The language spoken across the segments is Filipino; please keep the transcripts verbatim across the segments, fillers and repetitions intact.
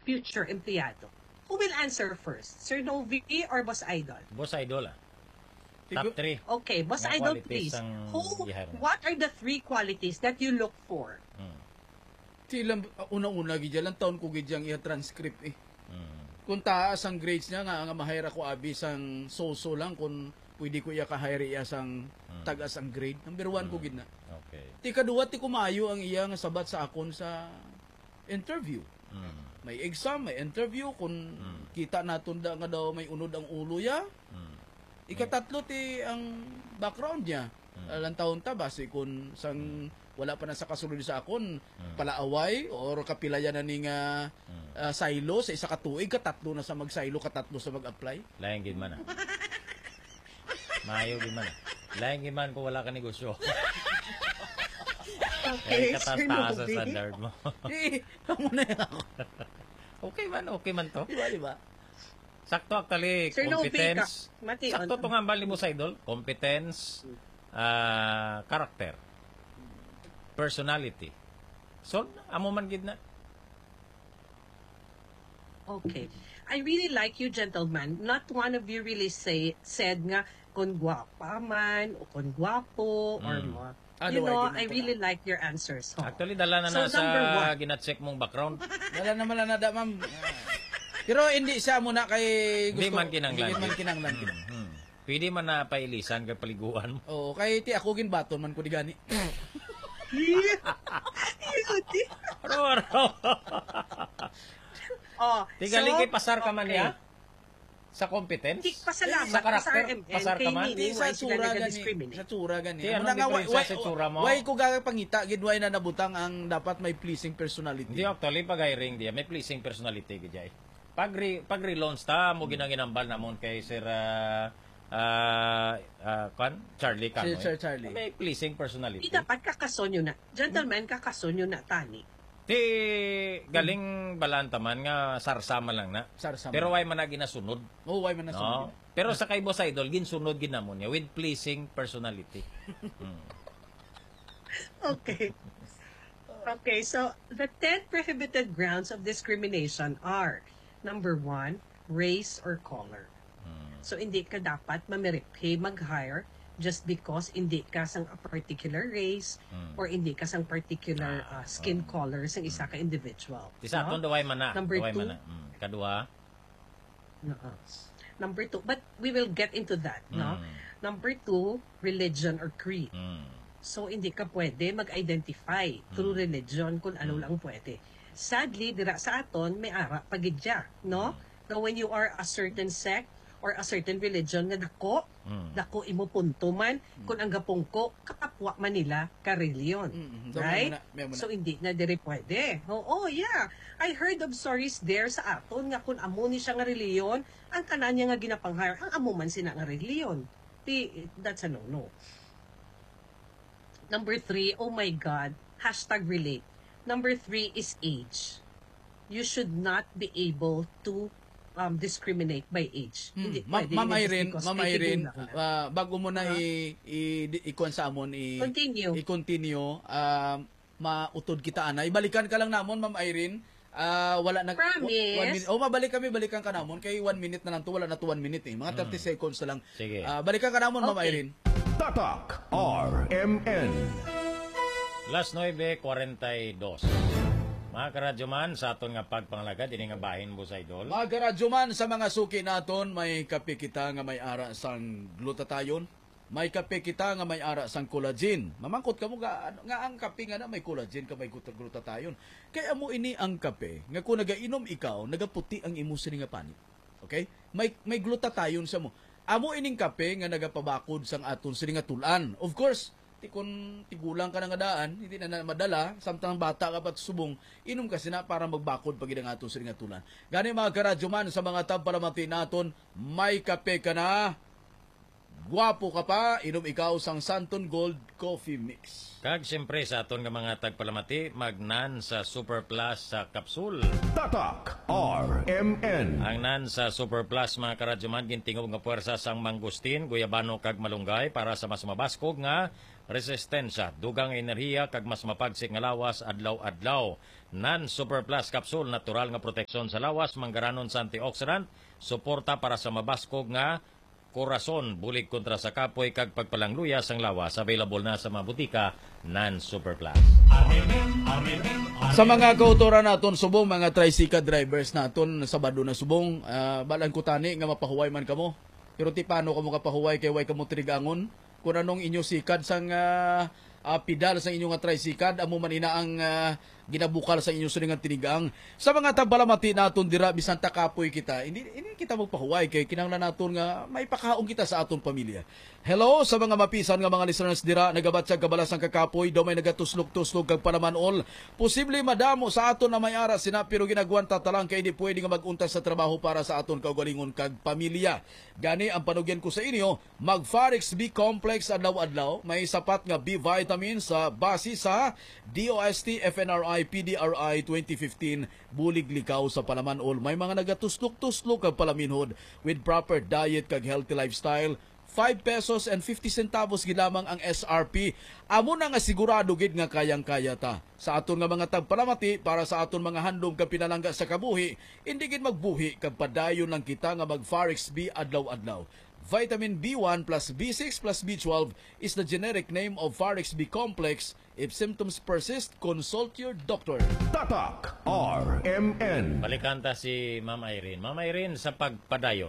future empleyado? Who will answer first? Sir Novi or Boss Idol? Boss Idol ah. Top three. Okay, Boss Idol, please. Who, what are the three qualities that you look for? Hmm. Silang, una-una, gidya lang taon ko gidyang i-transcript eh. Hmm. Kung taas ang grades niya, nga, nga mahira ko abi sang so-so lang, kung pwede ko iya kahire iya sang hmm. tagas ang grade. Number one hmm. ko gid na. Okay. Ti kaduwa, ti kumayo ang iya nga sabat sa akon sa interview. Hmm. May exam, may interview, kung hmm. kita naton da nga daw may unod ang ulo ya. Hmm. Ikatatlo ti ang background niya. Hmm. Alang taon ta base kung sang wala pa na sa kasulod sa akon hmm. palaaway or kapilayan na ning uh, hmm. uh, silo sa isa ka tuig, katatlo na sa mag-silo, katatlo sa mag-apply. Laing gid man. Maayo gid man. Laing gid man ko wala ka negosyo. Okay, Sir Novi. Sa standard mo. Eh, amo na ako. Okay man, okay man to. Di ba, di ba? Sakto actually, Sir competence. Novi, Sakto itong hambal ni mo sa idol. Competence, uh, character, personality. So, amo man gid na. Okay. I really like you, gentlemen. Not one of you really say said nga kung gwapa man o kung gwapo or Mm. mo. Ah, You no, know, I I didn't really like your answers. Ho. Actually, dala na So, na sa number one. gina-check mong background. Wala naman na nada, ma'am. Pero hindi siya muna kay gusto. Hindi man kinanglan. Hindi man kinanglan. Hmm, hmm. Pwede man na pailisan kay paliguan mo. Oo, kay ti ako gin baton man ko di gani. Aro, aro. Oh, Tigaling so, kay pasar ka man okay. ya. Sa competence? Di, pasalamat Sa karakter, sa M N, pasar ka kay man? Nini, Hindi sa why sila tsura gani. nag-discriminate? Sa tsura gani. Di, Amo anong na nga, diferensya sa tsura mo? Why ko gagapangita, gid why na nabutang ang dapat may pleasing personality. Hindi actually pag hiring dia may pleasing personality gid. Pag re, pag relaunch ta mo ginanginambal namon kay Sir uh, uh, uh, kan Charlie Si Canoy. Sir Charlie. May pleasing personality. Di dapat kakasonyo na. Gentlemen, kakasonyo na tani. Ti galing balantaman nga sarsama lang na. Sarsama. Pero why man na ginasunod? Oh, why man No? nasunod? Pero sa kay Boss Idol ginsunod ginamon niya with pleasing personality. Hmm. Okay. Okay, so the ten prohibited grounds of discrimination are, number one, race or color. Hmm. So, hindi ka dapat mamiriphi mag-hire just because hindi ka sang a particular race Hmm. or hindi ka sang particular uh, skin color sang isa ka individual. Ti sa aton daway man na. Number Daway two. man na. Hmm. Kadua. Oo. Number two, but we will get into that, no? Mm. Number two, religion or creed. Hmm. So, hindi ka pwede mag-identify through religion kung ano lang pwede. Sadly, dira sa aton, may ara pagidya, no? Now, when you are a certain sect or a certain religion nga dako, Mm. dako imo punto man, kung ang gapong ko, kapwa man nila ka reliyon. Mm, so, Right? may muna, may muna. So, hindi na diri pwede. Oo, oh, yeah. I heard of stories there sa aton nga kung amo ni siya nga reliyon, ang tanan niya nga ginapang-hire, ang amo man sina nga reliyon. Di, that's a no-no. Number three, oh my God, hashtag relate. Number three is age. You should not be able to um, discriminate by age. Hmm. Hindi Ma- pwede. Ma'am Just Irene, because Ma'am may Irene, tigil lang na. ah, bago mo na i i ikon sa amon i Continue. i-continue, um, mautod kita ana. Ibalikan ka lang namon, Ma'am Irene. Ah, wala na Promise. one minute. Oh, mabalik kami, balikan ka namon kay one minute na lang to, wala na to one minute eh. Mga thirty seconds na lang. Sige. Ah, balikan ka namon, Ma'am Okay. Irene. Tatak R M N. Las nueve cuarenta y dos. Mga karadyo man, sa aton nga pagpanglagad, ini nga bahin mo sa idol. Mga karadyo man, sa mga suki naton, may kape kita nga may ara sang glutathione. May kape kita nga may ara sang collagen. Mamangkot ka mo nga, ano, nga ang kape nga na may collagen ka may glut- glutathione. Kaya mo ini ang kape, nga kung nagainom ikaw, nagaputi ang imo sini nga panit. Okay? May may glutathione sa mo. Amo ining kape nga nagapabakod sang aton sini nga tulan. Of course, ti kun tigulang ka na nga daan, hindi na, na madala, samtang bata ka pat subong, inom kasi na para magbakod pag nga aton sini nga tulan. Gani mga karadyo man, sa mga tab para naton, may kape ka na. Gwapo ka pa, inom ikaw sang Santon Gold Coffee Mix. Kag siyempre sa aton nga mga tagpalamati, magnan sa Super Plus sa kapsul. Tatak R M N. Ang nan sa Super Plus mga karadyoman, gintingog nga puwersa sang mangustin, guyabano kag malunggay para sa mas mabaskog nga resistensya, dugang enerhiya kag mas mapagsik nga lawas adlaw-adlaw. Nan Super Plus Capsule, natural nga proteksyon sa lawas, manggaranon sa antioxidant, suporta para sa mabaskog nga korason, bulig kontra sa kapoy kag pagpalangluya sang lawas. Available na sa mga butika nan Super Plus. Sa mga kautora naton subong, mga tricycle drivers naton Sabado na subong, uh, balan ko tani nga mapahuway man kamo. Pero ti paano kamo kapahuway kay way kamo trigangon? Kung anong inyo sikad sang uh, uh, pedal sa inyong tricycle, amo man ina ang uh, ginabukal sa inyo suningan tinigang. Sa mga tabalamati naton dira bisan takapoy kita, hindi hindi kita magpahuway kay kinahanglan naton nga may pakaon kita sa aton pamilya. Hello sa mga mapisan nga mga listeners dira, nagabatsag kabalas ang kakapoy, daw may nagatuslog-tuslog kag panamanol. Posible madamo sa aton na may ara sina pero ginagwanta talang kay hindi pwede nga magunta sa trabaho para sa aton kaugalingon kag pamilya. Gani ang panugyan ko sa inyo, mag Farex B Complex adlaw-adlaw, may sapat nga B vitamin sa base sa D O S T F N R I P D R I twenty fifteen, bulig likaw sa palamanol. May mga nagatuslok-tuslok kag palaminhod with proper diet kag healthy lifestyle. five pesos and fifty centavos gilamang ang S R P. Amo na nga sigurado gid nga kayang-kaya ta. Sa aton nga mga tagpalamati para sa aton mga handom kag pinalangga sa kabuhi, hindi gid magbuhi kag padayon lang kita nga mag Farex B adlaw-adlaw. Vitamin B one plus B six plus B twelve is the generic name of Farex B Complex. If symptoms persist, consult your doctor. Tatak R M N. Balikan ta si Ma'am Irene. Ma'am Irene, sa pagpadayon.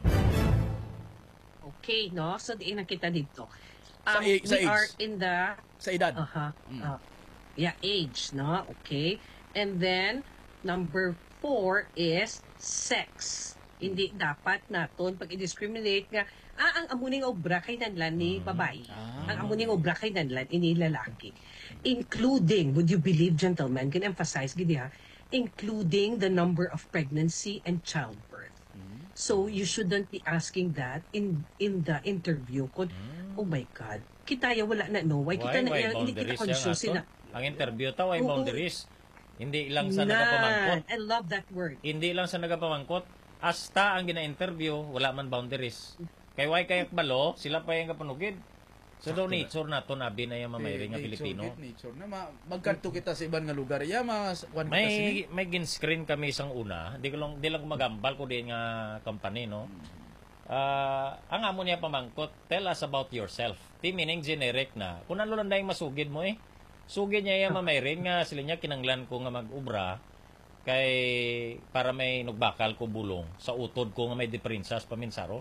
Okay, no? So, diin na kita dito. Sa Um, i- sa we age. are in the... Sa edad. Uh-huh. Mm. Uh, yeah, age, no? Okay. And then, number four is sex. Hindi dapat naton pag i-discriminate nga, ah, ang amuning obra kay nanlan ni babae. Ah. Ang amuning obra kay nanlan ini lalaki. Including, would you believe, gentlemen, can emphasize, gidi ha, including the number of pregnancy and childbirth. So, you shouldn't be asking that in in the interview. Kung, oh my God, kita ya wala na, no? Why kita Why, na, why hindi kita boundaries conscious yan na. aton? Ang interview ta, why Oo. boundaries? Hindi lang sa Na, nagapamangkot. I love that word. Hindi lang sa nagapamangkot. Hasta ang gina-interview, wala man boundaries. Kay why kayak balo, sila pa yung kapanugid. So do nature na to nabi na yung mamayri nga Nature, Pilipino. git nature na ma magkanto kita sa ibang nga lugar. Ya mga kwan kita May sini. may gin-screen kami isang una. Di ko lang di lang magambal ko din nga company, no. Ah, ang amo niya pamangkot, tell us about yourself. Ti meaning generic na. Kung ano lang dahil masugid mo eh. Sugid niya yung mamayrin nga sila niya kinanglan ko nga mag-ubra kay para may nugbakal ko bulong sa utod ko nga may diferensya paminsaro.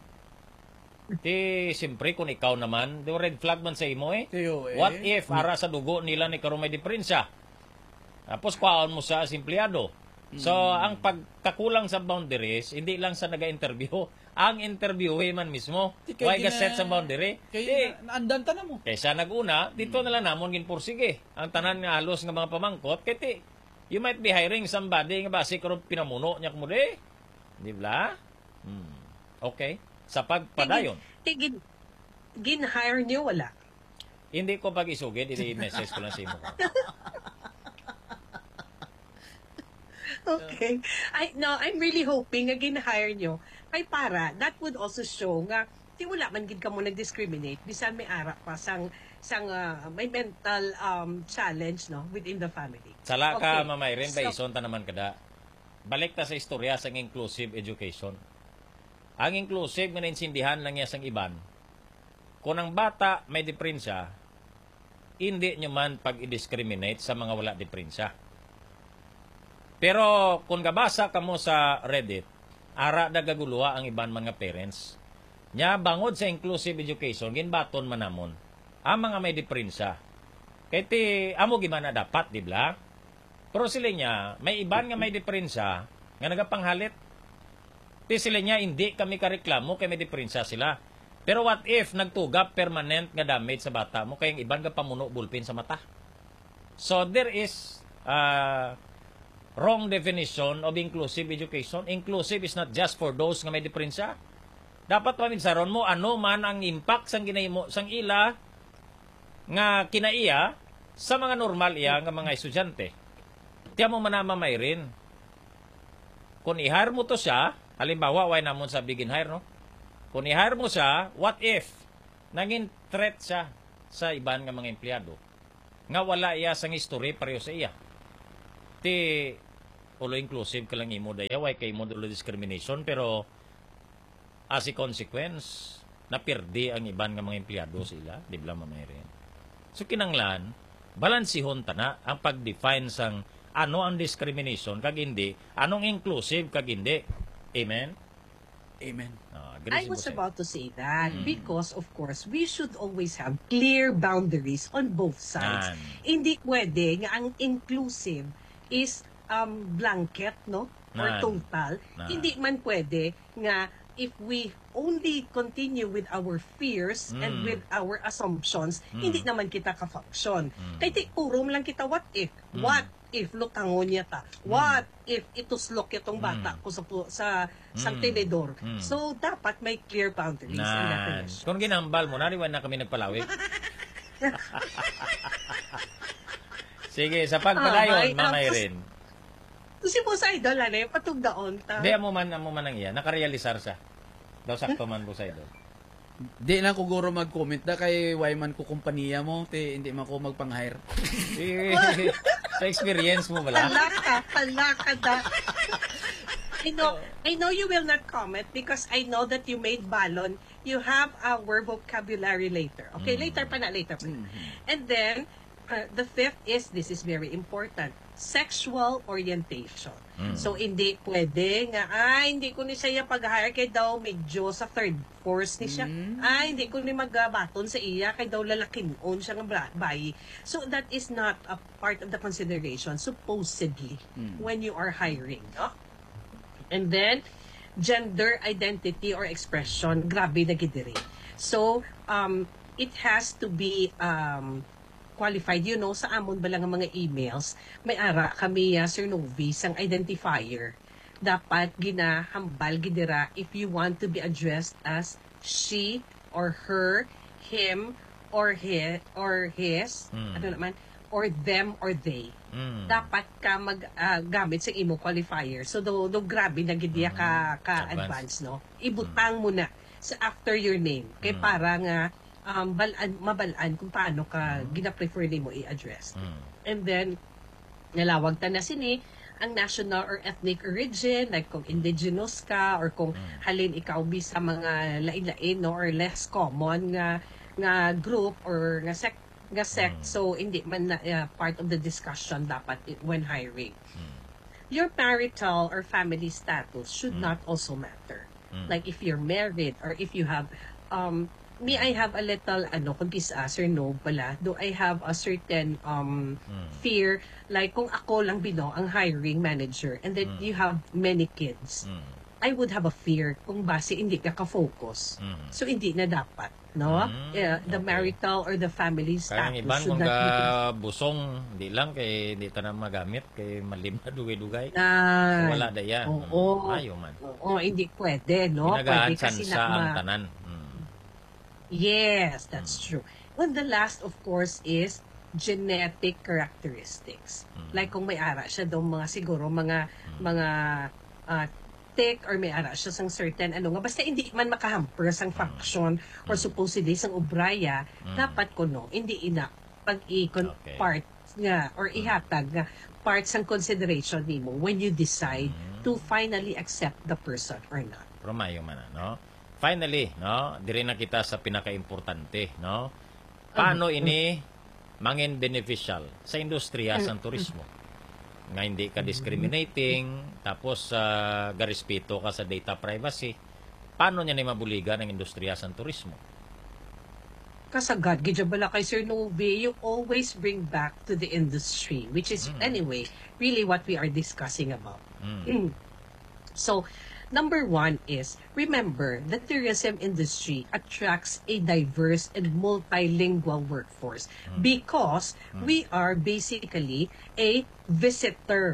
Ti siyempre kung ikaw naman, di red flag man sa imo eh. Tiyo, eh. What if ara sa dugo nila ni karon may diferensya? Tapos kwaon mo sa empleyado. So, ang pagkakulang sa boundaries, hindi lang sa naga-interview, ang interviewee man mismo. Di kay Why gina- ka set sa boundary? Kay Di, na, naandan ta na mo. kaysa nag-una, dito na lang namon ginpursige. Ang tanan nga halos nga mga pamangkot, kaya ti, you might be hiring somebody nga base karon pinamuno niya kamo di. Di ba? Hmm. Okay. Sa pagpadayon. Tigin, gin-hire niyo, wala. Hindi ko pag isugid, i-message ko lang sa imo. Okay. I, no, I'm really hoping nga gin-hire nyo ay para, that would also show nga, di wala man gid ka mo nag-discriminate, bisan may ara pa sang, sang ah, may mental um, challenge, no, within the family. Sala ka, Okay. mamayrin, So- bayson ta naman kada. Balik ta sa istorya sang inclusive education. Ang inclusive nga nainsindihan lang niya sang iban. Kung ang bata may diferensya, hindi nyo man pag-i-discriminate sa mga wala diferensya. Pero kung gabasa ka mo sa Reddit, ara nagaguluha ang iban mga parents. Nya bangod sa inclusive education, ginbaton man namon ang mga may diferensya. Kaya ti, amo gimana dapat, di ba? Pero sila niya, may iban nga may diferensya nga nagapanghalit. Ti sila niya, hindi kami kareklamo kay may diferensya sila. Pero what if nagtugap permanent nga damage sa bata mo kaya yung iban nga pamuno bulpin sa mata? So there is uh, wrong definition of inclusive education. Inclusive is not just for those nga may diferensya. Dapat paminsaron mo ano man ang impact sang ginahimo sang ila nga kinaiya sa mga normal iya nga mga estudyante. Tiyan mo manama may rin. Kung i-hire mo to siya, halimbawa, why namon sa begin hire, no? Kung i-hire mo siya, what if naging threat siya sa iban nga mga empleyado? Nga wala iya sang history pareho sa iya. Ti, ulo inclusive ka lang imo daya, why kay mo ulo discrimination, pero as a consequence, napirdi ang iban nga mga empleyado sila, di ba mamayrin? So kinanglan, balansihon tana ang pag-define sang ano ang discrimination kag hindi, anong inclusive kag hindi. Amen? Amen. Ah, I was about to say that because, of course, we should always have clear boundaries on both sides. Nan. Hindi pwede nga ang inclusive is um, blanket, no? Or Nan. total. Nan. Hindi man pwede nga if we only continue with our fears Mm. and with our assumptions, Mm. hindi naman kita ka-function. Mm. Kaya ti, puro lang kita what if. Mm. What if lutangon niya ta? What if ituslok itong bata Mm. ko sa pu- sa sa Mm. tenedor? Mm. So dapat may clear boundaries and Nan. definition. Kung ginambal mo, nariwan na kami nagpalawig. Sige, sa Ah, pagpadayon, may- mamay ah, rin. Si Boss Idol, ano yung patugdaon ta? Di, amo man, amo man ang iya. Nakarealisar siya. Daw sakto man po sa idol. Di na ko guro mag-comment da kay Wyman ko kumpanya mo, te hindi man ko magpang-hire. Eh, sa experience mo bala? Palaka, palaka da. I know, I know you will not comment because I know that you made balon. You have our vocabulary later. Okay, Mm. later pa na, later pa na. And then, uh, the fifth is, this is very important, sexual orientation. Mm. So, hindi pwede nga, ay, hindi ko ni siya pag-hire kay daw medyo sa third force ni siya. Mm. Ay, hindi ko ni magbaton sa iya kay daw lalakin on siya ng bra- bayi. So, that is not a part of the consideration, supposedly, Mm. when you are hiring. No? And then, gender identity or expression, grabe na gidiri. So, um, it has to be um, qualified. You know, sa amon ba lang ang mga emails, may ara kami, uh, Sir Novi, sang identifier. Dapat ginahambal gidira if you want to be addressed as she or her, him or he or his, Mm. ano naman, or them or they. Mm. Dapat ka mag ah, gamit sa imo qualifier. So do, do grabe na gid ya ka ka advance, Advance. no. Ibutang mo na sa after your name kay Mm. para nga um, balaan mabalaan kung paano ka gina-prefer nimo i-address. Mm. And then nalawag ta na sini ang national or ethnic origin, like kung indigenous ka or kung halin ikaw bi sa mga lain-lain no or less common nga nga group or nga sect nga sect, so hindi man na uh, part of the discussion dapat i- when hiring. Your marital or family status should not also matter. Like if you're married or if you have um me I have a little ano kung kisa sir no pala do I have a certain um fear like kung ako lang bino ang hiring manager and then you have many kids. Mm. I would have a fear kung base hindi ka ka-focus. Mm. So hindi na dapat, no? Mm, Yeah, the okay. marital or the family Kaya status ang iban should kung not be ka busong, di lang kay di ta na magamit kay malim na dugay-dugay. Ah, Wala da yan. Oo. Mm, Ayaw man. Oo, hindi pwede, no? Ginagaan Pwede kasi sa ang na, tanan. Mm. yes, that's true. And the last, of course, is genetic characteristics. Like kung may ara siya daw mga siguro mga mga uh, tick or may ara siya sang certain ano nga basta hindi man makahamper sang function or supposedly sang ubraya dapat kuno hindi ina pag i Okay. part nga or ihatag nga part sang consideration nimo when you decide to finally accept the person or not. Pero mayo man, no? Finally, no? Diri na kita sa pinaka-importante, no? Paano ini mangin beneficial sa industriya sa turismo? Nga hindi ka discriminating, tapos uh, garespeto ka sa data privacy. Paano niya na mabuligan ang industriya sa turismo? Kasagad, gidya bala kay Sir Novi, you always bring back to the industry, which is, anyway, really what we are discussing about. Mm. So, number one is, remember, the tourism industry attracts a diverse and multilingual workforce because we are basically a visitor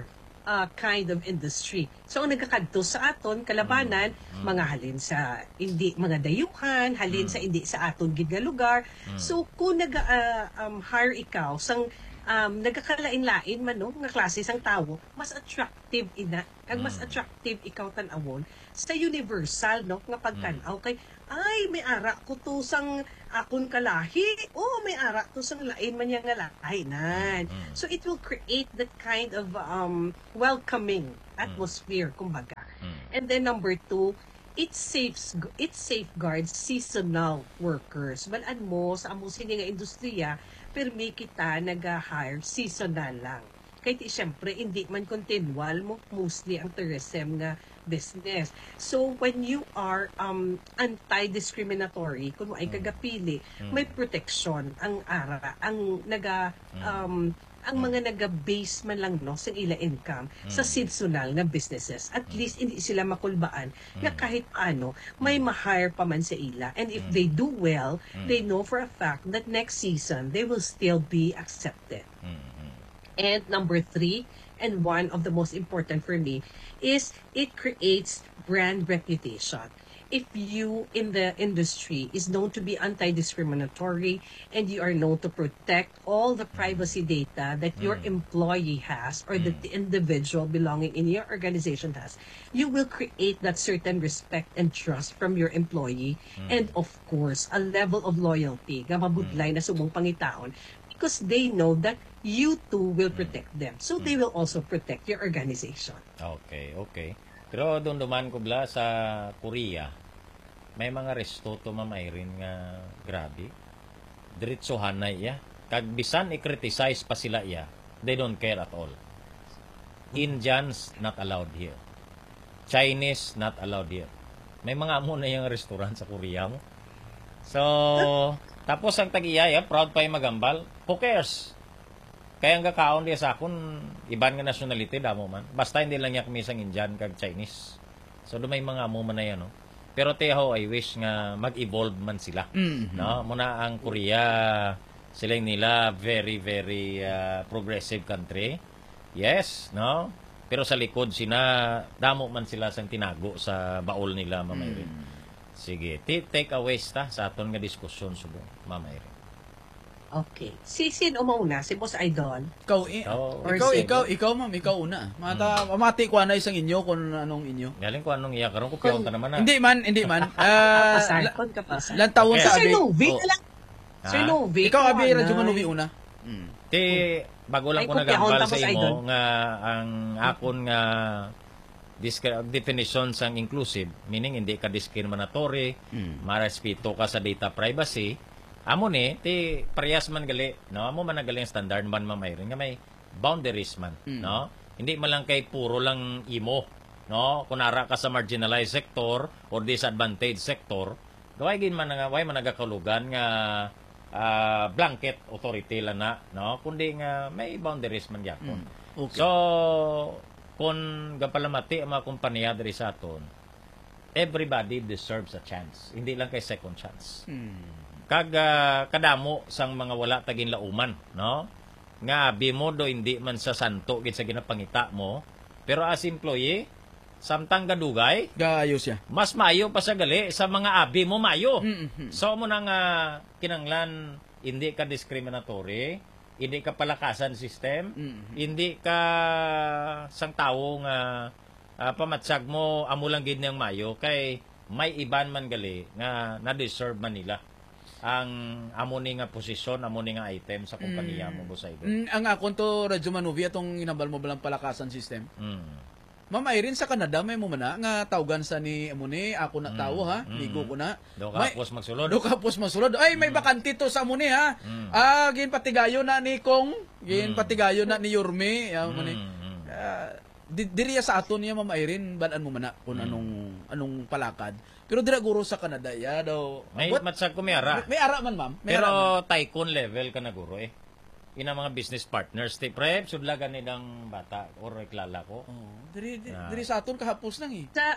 uh, kind of industry. So ang nagkakadto sa aton kalabanan Mm. mga halin sa hindi mga dayuhan, halin Mm. sa hindi sa aton gid nga lugar. Mm. So kung nag uh, um, hire ikaw sang um, nagkakalain-lain man no nga klase sang tawo, mas attractive ina kag mas Mm. attractive ikaw tan-awon sa universal no nga pagtan-aw kay ay may ara ko to sang akon kalahi. Oh, may ara to sang lain man yang nga lahi nan. Mm. So it will create that kind of um welcoming atmosphere kumbaga. Mm. And then number two, it saves it safeguards seasonal workers. Balaan mo sa amo sini nga industriya, permi kita nag-hire seasonal lang. Kaya ti syempre hindi man continual mo mostly ang tourism nga business. So when you are um anti-discriminatory, kung ay kagapili, Mm. may protection ang ara, ang naga um ang mga naga-base man lang no sa ila income sa seasonal nga businesses. At least hindi sila makulbaan nga kahit ano may ma-hire pa man sa ila. And if they do well, they know for a fact that next season they will still be accepted. Mm. And number three, and one of the most important for me, is it creates brand reputation. If you in the industry is known to be anti-discriminatory and you are known to protect all the privacy data that your employee has or that the individual belonging in your organization has, you will create that certain respect and trust from your employee and of course, a level of loyalty nga mabudlay na subong pangitaon because they know that you too will protect them. So they will also protect your organization. Okay, okay. Pero doon duman ko bla sa Korea, may mga resto to Ma'am Irene nga grabe. Diretsohan na iya. Kag bisan i-criticize pa sila iya, they don't care at all. Indians not allowed here. Chinese not allowed here. May mga amo na yung restaurant sa Korea mo. So, tapos ang tag-iyaya, proud pa yung magambal. Who cares? Kaya ang kakaon diya sa akon, iban nga nationality, damo man. Basta hindi lang niya kamisang Indian kag Chinese. So, may mga amo man na yan, no? Pero teho, I wish nga mag-evolve man sila. Mhm. No? Muna ang Korea, sila nila very, very uh, progressive country. Yes, no? Pero sa likod, sina, damo man sila sang tinago sa baol nila, Ma'am Irene. Sige, t- take away ta sa aton nga diskusyon subong, Ma'am Irene. Okay. Si sino mauna? Si Boss Idol? Ikaw, i- Ikaw, Or ikaw, sige. ikaw, ikaw, ma'am, ikaw una. Mata, mamati ko na isang inyo kung anong inyo. Galing ko anong iya karon ko piyon ta naman na. Hindi man, hindi man. Ah, la- Pasarkon ka pa. lantawon Okay. sa Sir abi. Novi Oh. na lang. Sir Ha? Novi. Ikaw ikaw, abi anay. radyo manubi una. Mm. Ti bago lang Ay, ko kung nagambal piyahon sa tapos imo idol. nga ang akon nga disc- definition sang inclusive, meaning hindi ka discriminatory, Mm. marespeto ka sa data privacy. Amo ni ti parehas man gali, no? Amo man nagaling standard man mamayrin nga may boundaries man, Mm. no? Hindi man lang kay puro lang imo, no? Kunara ka sa marginalized sector or disadvantaged sector, gaway gin man nga way man nagakulugan nga ah, blanket authority lang na, no? Kundi nga may boundaries man gyapon. Mm. Okay. So, kung gapalamati ang mga kumpanya diri sa aton, everybody deserves a chance. Hindi lang kay second chance. Mm. Kag ah, kadamo sang mga wala tagin lauman, no? Nga abi mo do hindi man sa santo gid sa ginapangita mo, pero as employee, samtang gadugay, Gaayos siya. mas maayo pa sa gali sa mga abi mo maayo. Mm-hmm. So mo nang ah, kinanglan hindi ka discriminatory, hindi ka palakasan system, Mhm. hindi ka sang tawo nga ah, pamatsag mo amo lang gid niyang mayo kay may iban man gali nga na-deserve man nila ang amo ni nga posisyon, amo ni nga item sa kompanya mo boss idol. Mm, ang akon to radyo manubi atong inambal mo balang palakasan system. Mm. Ma'am Irene sa Canada may mo mana nga tawgan sa ni amo ni ako na tawo ha. Mm. Ligo ko na. Do May- ka pos magsulod. Do kapos masulod. Ay, may bakante to sa muni ha. Mm. Ah, gin patigayo na ni Kong, gin Mm. patigayo na ni Yorme, ya mo ni. Mm, mm. Ah, di diriya sa aton niya Ma'am Irene, balaan mo mana kung Mm. anong anong palakad. Pero dira guro sa Canada ya daw. May What? matsag ko may ara. May, may ara man, ma'am. May Pero ara man. tycoon level ka na guro eh. Ina mga business partners, ti prep sudlagan ni dang bata or iklala ko. Oh, diri diri, Ah. diri sa aton kahapos lang eh. Sa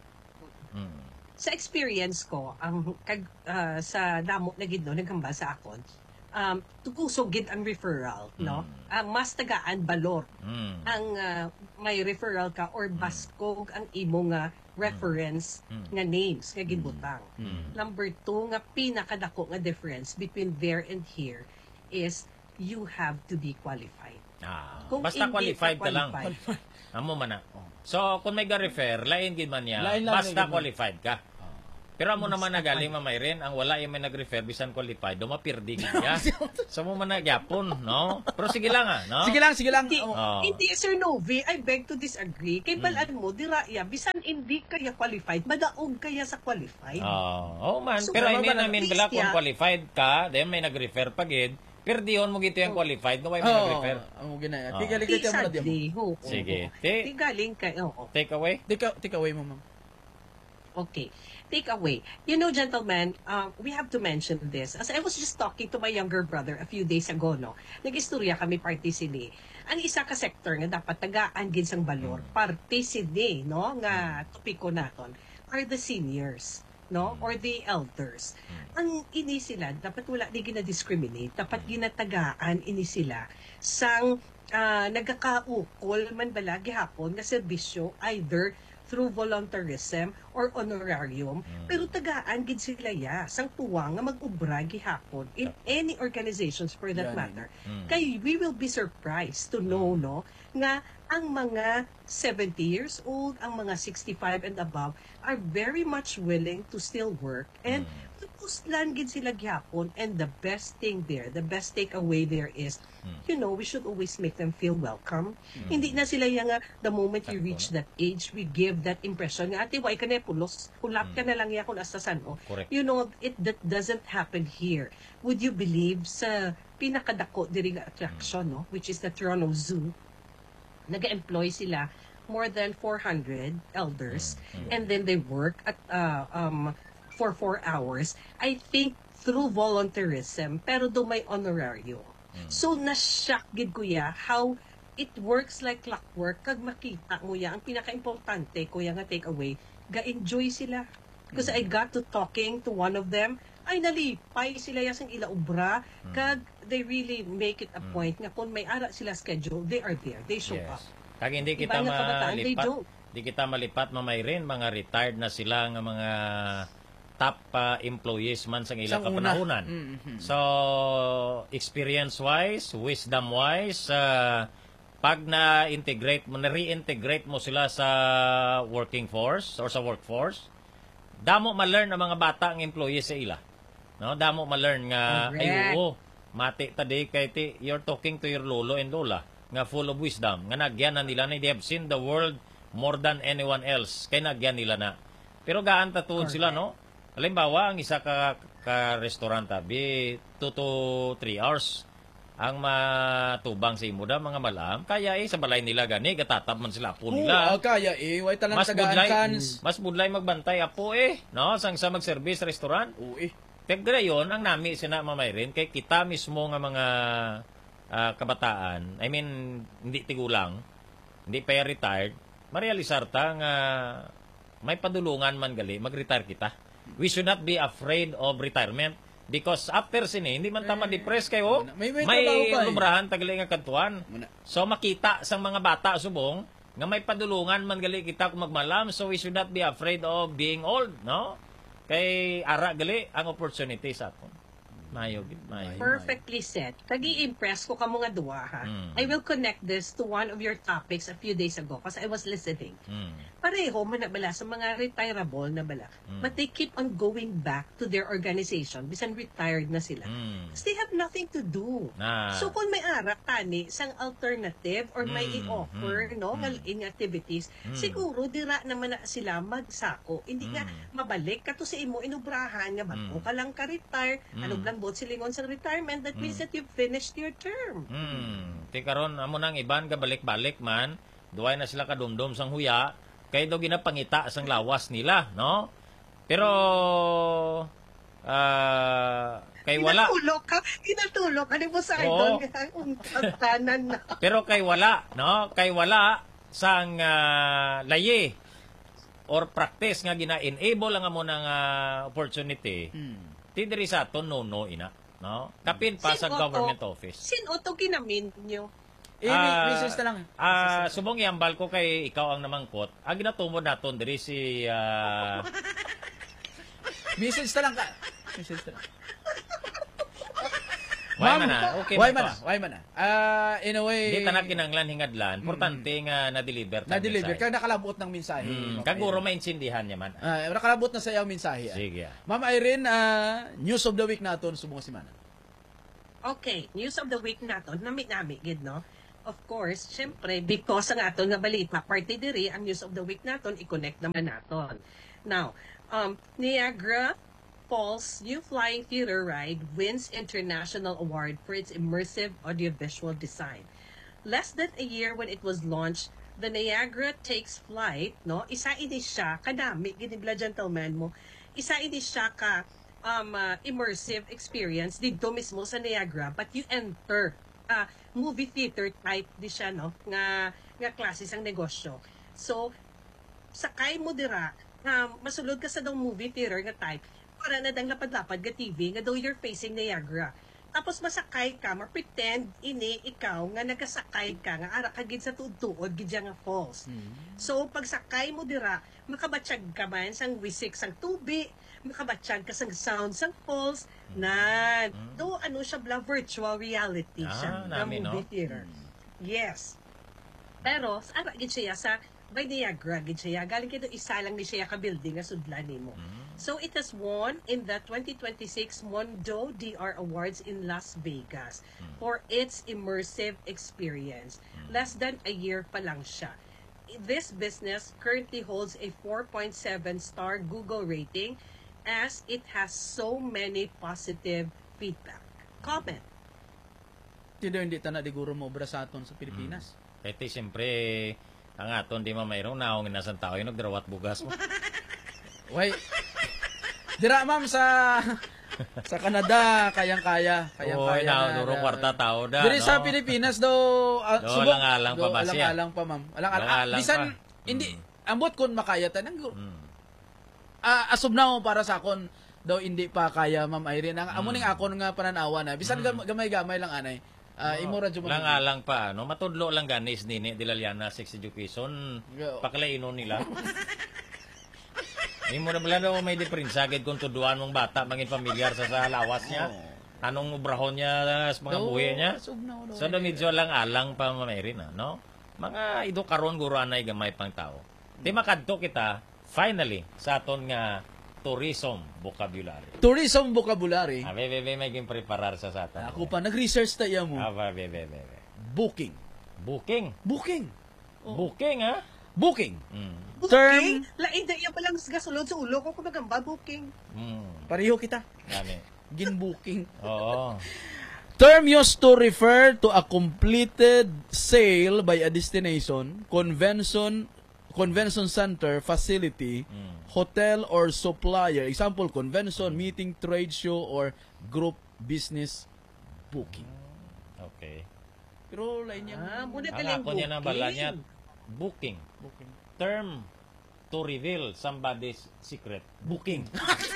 Mm. sa experience ko, ang kag ah, sa damo na gid no naghambal sa akon, um, tukusog gid ang referral, no? Ah, mas tagaan balor Mm. ang ah, may referral ka or baskog ang imo nga reference nga names nga gibutang. Number two nga pinakadako nga difference between there and here is you have to be qualified. Ah, Kung basta hindi qualified ka lang. qualified, Amo man na. So, kung may ga-refer, lain gid man niya, Lain lang basta gid man. qualified ka. Pero amo naman na galing mamay rin, ang wala yung may nag-refer, bisan qualified, dumapirdi gid niya. So, mo man na gyapon, no? Pero sige lang ah, no? Sige lang, sige lang. Hindi, Oh. Oh. hindi, Sir Novi, I beg to disagree. Kay balaan mo, dira ya, bisan hindi kaya qualified, madaog kaya sa qualified. Oh, oh man. So, Pero I tama mean, ba I na- mean, at bala least, kung yeah. qualified ka, then may nag-refer pa gid, perdihon mo gito yung qualified, no may Oo, nag-refer. amo ginaya. Oh. Tigali Di kay mo na di mo. sadly, ho. Sige. oo. Ti- Di galing kay, oo. Take away? Take take away mo, ma'am. Okay. Take away. You know, gentlemen, um, we have to mention this. As I was just talking to my younger brother a few days ago, no, nag-istorya kami party sini. Ang isa ka sector nga dapat tagaan gid sang balor, party sini, no, nga topiko naton are the seniors, no, or the elders. Ang ini sila, dapat wala di gina-discriminate, dapat ginatagaan ini sila sang uh, nagkakaukol man bala gihapon nga serbisyo either through voluntarism or honorarium, pero tagaan gid sila ya sang tuwa nga mag-ubra gihapon in any organizations for that Yan. matter. Kay we will be surprised to know no nga ang mga seventy years old, ang mga sixty-five and above are very much willing to still work and puslan gid sila gihapon, and the best thing there, the best takeaway there is, you know, we should always make them feel welcome. Hindi na sila yung nga, the moment you reach that age, we give that impression nga, ate, why ka na pulos? Hulap ka na lang ya kung asasan o. Correct. You know, it that doesn't happen here. Would you believe sa pinakadako diri nga attraction, no? Which is the Toronto Zoo, nag-employ sila more than four hundred elders, and then they work at uh, um for four hours, I think through volunteerism, pero do may honorario. So, na-shock gid ko ya how it works like clockwork kag makita mo ya. Ang pinaka-importante, kuya nga takeaway, ga-enjoy sila. Because I got to talking to one of them, ay nalipay sila yasang ilaubra, kag they really make it a point nga kung may ara sila schedule, they are there, they show up. Kag hindi Iba kita nga kabataan, they malipat, don't. di kita malipat mamay rin, mga retired na sila nga mga top uh, employees man sa ilang Sang una. kapanahunan. Mhm. So, experience-wise, wisdom-wise, uh, pag na-integrate mo, na-reintegrate mo sila sa working force or sa workforce, damo ma-learn ang mga bata ang employees sa ila. No? Damo ma-learn nga, Correct. ay oo, mati tadi kay ti, you're talking to your lolo and lola, nga full of wisdom, nga nagyan na nila na, they have seen the world more than anyone else, kay nagyan nila na. Pero gaan tatuod sila, no? Halimbawa, ang isa ka, ka restaurant tabi, two to three hours ang matubang sa imo da, mga malam, kaya eh, sa balay nila gani, gatatab man sila apo Oo, nila. ah, kaya eh, way talang Mas tagaan budlay, kans. mas budlay magbantay apo eh, no? Sang sa mag-service restaurant. Oo eh. Pagdra yon ang nami sina mamay rin, kay kita mismo nga mga ah, kabataan, I mean, hindi tigulang, hindi pa retired, marealisar ta nga may padulungan man gali, mag-retire kita. We should not be afraid of retirement because after sini, hindi man tama depress kayo, May- may may trabaho pa eh. lubrahan tagali nga kantuan. Muna. So makita sa mga bata subong nga may padulungan man gali kita kung magmalam, so we should not be afraid of being old, no? Kay ara gali ang opportunity sa aton. Mayo gid, mayo. Perfectly said. Kagi-impress ko ka mga duwa, ha? Mm. I will connect this to one of your topics a few days ago because I was listening. Mm. Pareho man na bala sa mga retirable na bala. Mm. But they keep on going back to their organization bisan retired na sila. Mm. Because they have nothing to do. Na. So kung may ara tani sang alternative or may Mm, i-offer mm, no mm. nga in activities, Mm. siguro dira naman na sila magsako. Hindi nga Mm. mabalik kato sa imo inubrahan nga bago Mm. ka lang ka retire, Mm. ano lang bot silingon sa retirement, that means Mm. that you've finished your term. Hmm. Ti karon amo nang iban ka balik-balik man, duay na sila kadumdum sang huya, kay do ginapangita sang lawas nila, no? Pero ah kay wala. Kinatulog ka, kinatulog ka, di mo sa Oo. idol nga, tanan na. Pero kay wala, no? Kay wala sang ah, layi or practice nga gina-enable ang amo ng ah, opportunity. Hmm. Ti diri sa aton no no ina. No? Kapin pa sa Sin government Otto, office. Sin Otto kinamin nyo. Eh, Ah, research na lang. Ah, subong iambal ko kay ikaw ang namangkot. Ang ginatumod naton diri si ah, Message na lang ka. Message na lang. Why man na? Okay why man man to, na? Why man na? Ah, in a way, Di tanak kinanglan hingadlan. Importante nga na-deliver ta. na-deliver. Kaya nakalabot ng mensahe. Hmm, Ma'am kaguro Irene. maintindihan niya man. Ah, nakalabot na sa iyong mensahe. ah. Sige. ah. Ma'am Irene, ah, news of the week naton subong simana. Okay, news of the week naton, nami-nami, gid, no? Of course, syempre, because ang aton nga balita, parte diri, ang news of the week naton, i-connect naman naton. Now, um, Niagara Falls New Flying Theater Ride wins International Award for its immersive audiovisual design. Less than a year when it was launched, the Niagara Takes Flight, no? Isa ini siya, kadami, ginibla gentleman mo, isa ini siya ka um, uh, immersive experience dito mismo sa Niagara, but you enter uh, movie theater type di siya, no? Nga, nga klase sang negosyo. So, sakay mo dira, nga masulod ka sa dong movie theater nga type, para na dang lapad-lapad ga T V, nga daw you're facing Niagara. Tapos masakay ka, ma-pretend ini ikaw nga nagasakay ka, nga ara ka gid sa tuod-tuod gid nga falls. So, pag sakay mo dira, makabatsyag ka man sang wisik sang tubig, makabatsyag ka sang sound sang falls, na do ano siya bla virtual reality Ah, siya nga nami, no? movie theater. Yes. Pero, sa ara gid siya sa by Niagara gid siya. Galing kito isa lang ni siya ka building nga sudlan nimo. So it has won in the twenty twenty-six Mondo D R Awards in Las Vegas for its immersive experience. Less than a year pa lang siya. This business currently holds a four point seven star Google rating as it has so many positive feedback. Comment. Tido hindi ta na diguro mo obra sa aton sa Pilipinas. Kaya siyempre, ang aton di mamayroong naong inasan tao yung nagdarawat bugas mo. Why? Dira ma'am sa sa Canada kayang-kaya, Oo, kayang-kaya. na, nuro kwarta tao da. Diri no? sa Pilipinas do uh, Do, alang-alang pa ba siya? Alang-alang pa ma'am. Alang-alang. Alang-alang Bisan pa. hindi Mm. ambot kun makayatan ang Mm. ah, asub na para sa akon daw hindi pa kaya ma'am Irene. Ang amo Mm. ning akon nga pananawa na bisan gam- gamay-gamay lang anay. Uh, imo ra jud Lang alang pa, no? Matudlo lang ganis dini Dilaliana Sex Education. Go. Paklaino nila. Imo na bala daw may diferensya gid kung tuduan mong bata mangin pamilyar sa sa lawas niya. Anong obrahon niya sa mga Do, buhay niya? asub na, do. So, do medyo lang alang pa mamairin, na, no? Mga ido karon guro anay gamay pang tao. Di makadto kita, finally, sa aton nga tourism vocabulary. Tourism vocabulary. Ah, be, be, be, may ging preparar sa satan. Ako pa nag-research tayo mo. Ah, ba, be, be, be, be. Booking. Booking. Booking. Booking, ha? Booking. Mm. Booking? Lain da iya pa lang gasulod sa ulo ko kung magamba booking. Mm. Pareho kita. Gani. Gin-booking. Oo. Term used to refer to a completed sale by a destination, convention, convention center, facility, Mm. hotel or supplier. Example, convention, meeting, trade show, or group business booking. Okay. Pero lain niya. Ah, muna Ang galing ako niya na bala niya, booking. booking. Booking. Term to reveal somebody's secret. Booking.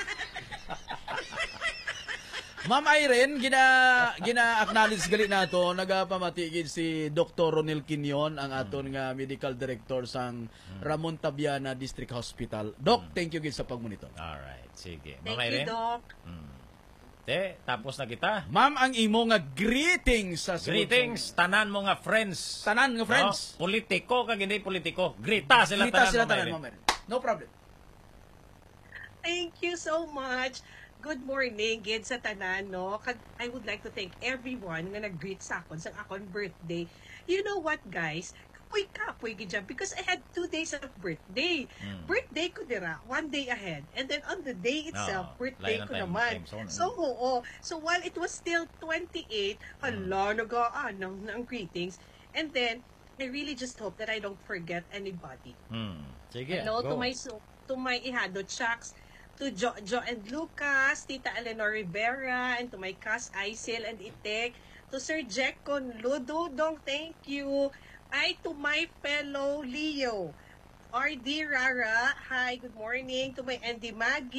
Ma'am Irene, gina gina acknowledge gali nato nagapamatigid si Doctor Ronel Quinion ang aton nga medical director sang Ramon Tabiana District Hospital. Doc, thank you gid sa pagmonitor. Alright, sige. Thank Mamay you, rin? Doc. Hmm. Te, tapos na kita. Ma'am, ang imo nga greetings sa sunod- Greetings, tanan mo nga friends. Tanan nga friends. No? Politiko, kag hindi politiko. Grita sila Grita tanan. sila Mamay tanan, rin. Ma'am Irene. No problem. Thank you so much. Good morning, gid sa tanan, no? Kag I would like to thank everyone nga nag-greet sa akon sa akon birthday. You know what, guys? Kapoy kapoy gid dyan because I had two days of birthday. Mm. Birthday ko dira, one day ahead. And then on the day itself, Oo, birthday lain ang ko time- naman. time zone, So, oo. So, while it was still twenty-eight, hala, nag-aanang ng greetings. And then, I really just hope that I don't forget anybody. Hmm. Sige, Hello go. to my so, to my ihado Chucks, to Jo, Jo and Lucas, Tita Eleanor Rivera, and to my Cas Aisel and Itek, to Sir Jack Conludo, dong thank you. Ay, to my fellow Leo, R D Rara, hi, good morning. To my Andy Maggie,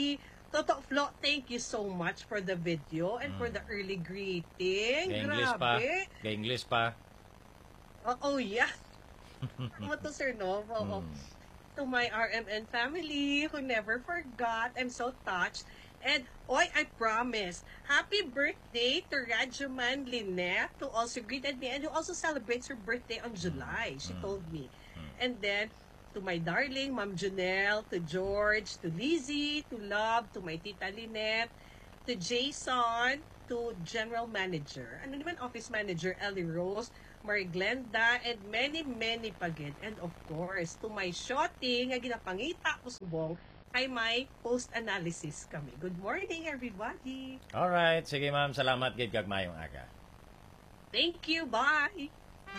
Toto Flo, thank you so much for the video and for the early greeting. Ka-English pa. Grabe. Ka-English pa. Oh, oh yeah. Ano to, Sir Nov? Oo. To my R M N family who never forgot. I'm so touched. And, oy, I promise, happy birthday to Radyoman Lynette, who also greeted me and who also celebrates her birthday on July, she told me. And then, to my darling Ma'am Junelle, to George, to Lizzie, to Love, to my Tita Lynette, to Jason, to General Manager, ano naman Office Manager Ellie Rose, Marie Glenda, and many, many pagid. And of course, to my shooting, nga ginapangita ko subong, ay may post-analysis kami. Good morning, everybody! Alright, sige ma'am, salamat gid kag mayong aga. Thank you, bye!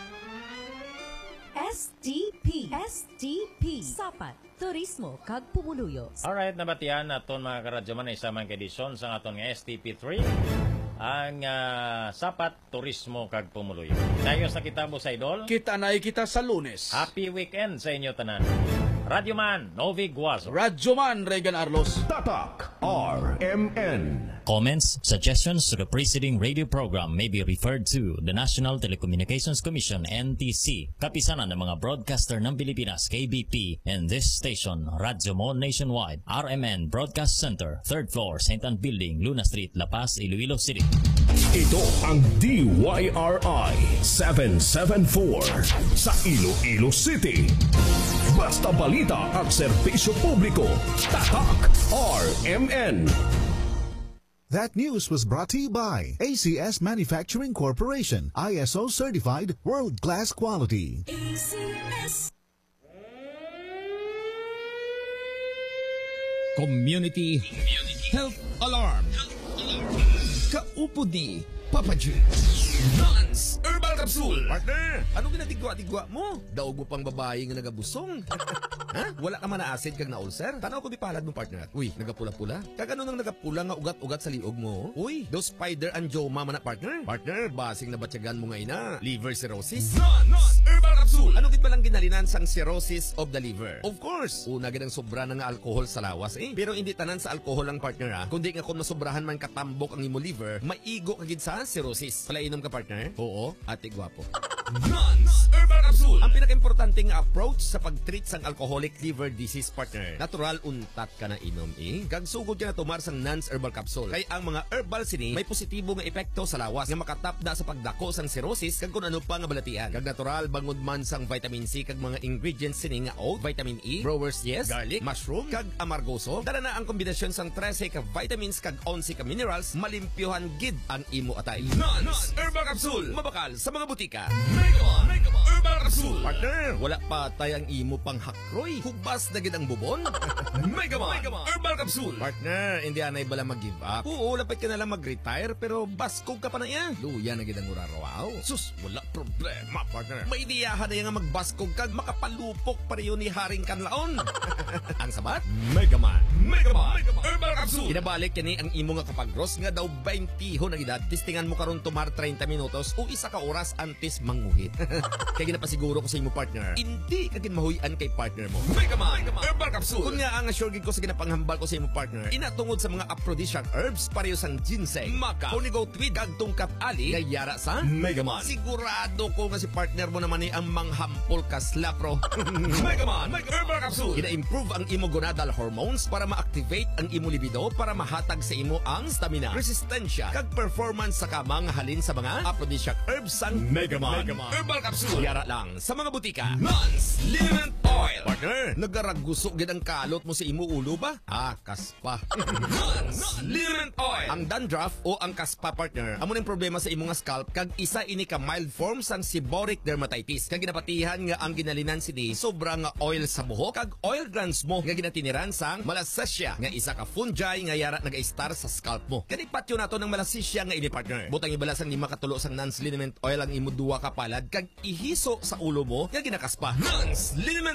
S T P S T P Sapat Turismo kag Pumuluyo. Alright, nabatian naton mga karadyoman na isa man edisyon sa aton nga S T P three ang uh, Sapat Turismo kag Pumuluyo. Dayos na kitabo sa idol. Kita na kita sa Lunes. Happy weekend sa inyo tanan. Radyoman Novi Guazo. Radyoman Regan Arlos. Tatak R M N. Comments, suggestions to the preceding radio program may be referred to the National Telecommunications Commission N T C, kapisanan ng mga broadcaster ng Pilipinas K B P, and this station, Radyo Mo Nationwide, R M N Broadcast Center, third floor, Saint Anne Building, Luna Street, La Paz, Iloilo City. Ito ang D Y R I seven seven four sa Iloilo City. Basta balita at serbisyo publiko. Tatak R M N. That news was brought to you by A C S Manufacturing Corporation, I S O certified world-class quality. A C S Community Health Alarm. Kaupod ni Papa G. Nance Herbal Capsule. Partner, anong ginatigwa-tigwa mo? Daog mo pang babae nga nagabusong. Ha? Wala ka man na acid kag na ulcer? Tanaw ko di palad mo, partner. Uy, nagapula-pula. Kag ano nang nagapula nga ugat-ugat sa liog mo? Uy, do spider angioma man na, partner. Partner, basing nabatyagan mo nga ina. Liver cirrhosis? Nance Herbal Capsule. Ano gid ba lang ginalinan sang cirrhosis of the liver? Of course, una gid ang sobra na nga alcohol sa lawas eh. Pero hindi tanan sa alcohol lang, partner ha. Kundi nga kung masobrahan man katambok ang imo liver, maigo ka gid sa cirrhosis. Palainom ka, partner? Oo, ate gwapo. Nance Herbal Capsule. Ang pinaka-importante nga approach sa pag-treat sang alcoholic liver disease, partner. Natural untat ka na inom eh. Kag sugod ka na tumar sang Nance Herbal Capsule. Kay ang mga herbal sini may positibo nga epekto sa lawas nga makatapda sa pagdako sang cirrhosis kag kun ano pa nga balatian. Kag natural bangod man sang vitamin C kag mga ingredients sini nga oat, vitamin E, Brewers Yes, garlic, mushroom kag amargoso. Dala na ang kombinasyon sang trese ka vitamins kag eleven ka minerals, malimpyohan gid ang imo atay. Nance Herbal Capsule. Mabakal sa mga butika. Megaman Herbal Capsule. Partner, wala pa tayang imo pang hakroy. Hubas na gid ang bubon. Megaman Herbal Capsule. Partner, hindi anay bala mag-give up. Oo, lapit ka na lang mag-retire pero baskog ka pa na iya. Luya na gid ang urarawaw. Sus, wala problema, partner. May ideyahan na yan nga magbaskog kag makapalupok pa rin ni Haring Kanlaon. Ang sabat? Megaman Megaman Herbal Capsule. Inabalik kani ang imo nga kapag-gross nga daw twenty ho na edad. Tistingan mo karon tumar thirty minutos o isa ka oras antes manguhit. Kaya ginapasiguro ko sa imo, partner, hindi ka ginmahuyan kay partner mo. Megaman Herbal Capsule. Kung nga ang asure gid ko sa ginapanghambal ko sa imo, partner, inatungod sa mga aphrodisiac herbs pareho sang ginseng, maca, onigo tweed, kag tungkat ali, gayara sa Megaman. Sigurado ko nga si partner mo naman ni ang manghampol ka slapro. Megaman Herbal Capsule. Ina-improve ang imo gonadal hormones para ma-activate ang imo libido para mahatag sa imo ang stamina, resistensya, kag performance sa kamang halin sa mga aphrodisiac herbs sang Megaman Herbal Capsule. Yara lang sa mga butika. Nance Liniment Oil. Partner, nagaraguso gid ang kalot mo sa imo ulo ba? Ah, kaspa. Nance Liniment Oil. Ang dandruff o ang kaspa, partner, amo ning problema sa imo nga scalp kag isa ini ka mild form sang seborrheic dermatitis. Kag ginapatihan nga ang ginalinan sini sobra nga oil sa buhok kag oil glands mo nga ginatiniran sang malassezia nga isa ka fungi nga yara naga-star sa scalp mo. Kani patyo nato ng malassezia nga ini, partner. Butang ibala sang lima katulo sang Nance Liniment Oil ang imo duwa ka palad kag ihiso sa ulo mo nga ginakaspa. Nance Liniment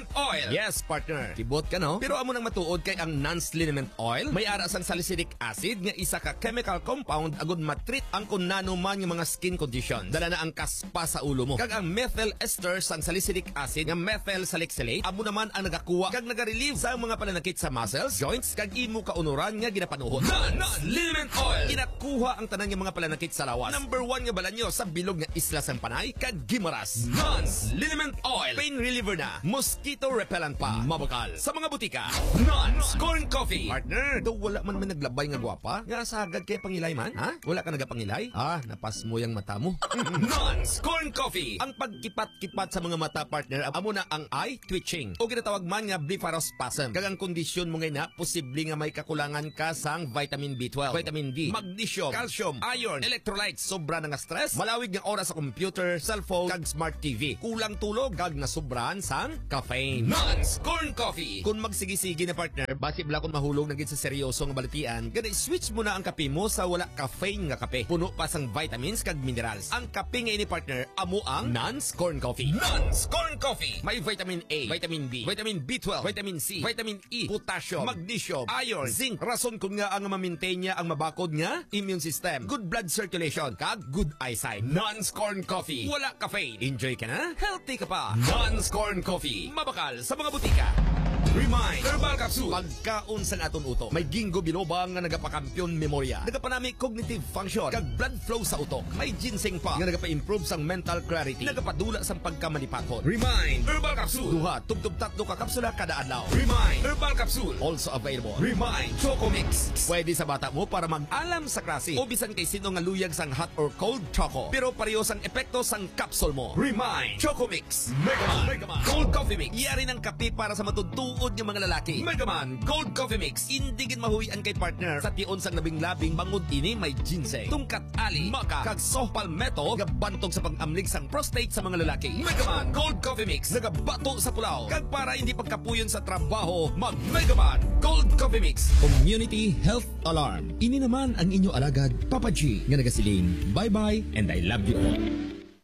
Liniment Oil. Yes, partner. Kibot ka no? Pero amo nang matuod kay ang Nance Liniment Oil may ara sang salicylic acid nga isa ka chemical compound agud matreat ang kun nano man nga mga skin condition. Dala na ang kaspa sa ulo mo. Kag ang methyl ester sang salicylic acid nga methyl salicylate amo naman ang nagakuha kag naga-relieve sa mga pananakit sa muscles, joints kag imo kaunuran nga ginapanuhon. Nance Liniment Oil. Inakuha ang tanan nga mga pananakit sa lawas. Number one nga balanyo sa bilog nga isla sang Panay kag Gimaras. Nance Liniment Oil. Pain reliever na. Mosquito repellent pa. Mabakal sa mga butika. Nance Corn Coffee. Partner, daw wala man man naglabay nga gwapa. Nga sagad kay pangilay man, ha? Wala ka nagapangilay? Ah, napas mo yang mata mo. Nance Corn Coffee. Ang pagkipat-kipat sa mga mata, partner, amo na ang eye twitching o ginatawag man nga blepharospasm. Kag ang kondisyon mo ngay na posible nga may kakulangan ka sang vitamin B twelve, vitamin D, magnesium, calcium, iron, electrolytes, sobra na nga stress, malawig nga oras sa computer, cellphone, kag smart T V. Kulang tulog kag nasobrahan sang caffeine. Nance Corn Coffee. Kung magsigi-sige na, partner, basi bala kung mahulog na gid sa seryoso nga balitian, gani switch mo na ang kape mo sa wala caffeine nga kape. Puno pa sang vitamins kag minerals. Ang kape nga ini, partner, amo ang Nance Corn Coffee. Nance Corn Coffee. May vitamin A, vitamin B, vitamin B twelve, vitamin C, vitamin E, potassium, magnesium, iron, zinc. Rason kung nga ang ma-maintain niya ang mabakod nga immune system, good blood circulation, kag good eyesight. Nance Corn Coffee. Wala caffeine. Enjoy ka na? Healthy ka pa. Nance Corn Coffee. Mabakal sa mga butika. Remind Herbal Capsule. Pagkaon sa aton utok. May ginkgo biloba nga nagapakampiyon memorya. Nagapanami cognitive function kag blood flow sa utok. May ginseng pa nga nagapa-improve sang mental clarity. Nagapadula sang pagkamanipakon. Remind Herbal Capsule. Duha tubtub tatlo ka kapsula kada adlaw. Remind Herbal Capsule. Also available. Remind Choco Mix. Pwede sa bata mo para mag-alam sa klase o bisan kay sino nga luyag sang hot or cold choco. Pero pareho sang epekto sang capsule mo. Remind Choco Mix. Megaman, Megaman. Cold Coffee Mix. Yari ng kape para sa matutuod ng mga lalaki. Megaman Gold Coffee Mix. Indigin mahuyan kay partner sa tion sang labing-labing bangod ini may ginseng, tungkat ali, maka, kag soh palmetto nga bantog sa pag-amlig sang prostate sa mga lalaki. Megaman Gold Coffee Mix. Nagabato sa pulaw. Kag para hindi pagkapuyon sa trabaho, mag Megaman Gold Coffee Mix. Community Health Alarm. Ini naman ang inyo alagad, Papa G, nga nagasiling, bye-bye and I love you all.